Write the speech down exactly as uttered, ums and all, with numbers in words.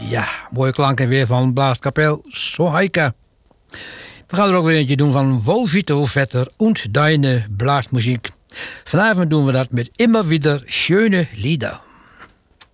Ja, mooie klanken weer van Blaaskapel Sohaika. We gaan er ook weer eentje doen van Wolfito Vetter und deine Blaasmuziek. Vanavond doen we dat met immer wieder schöne Lieder.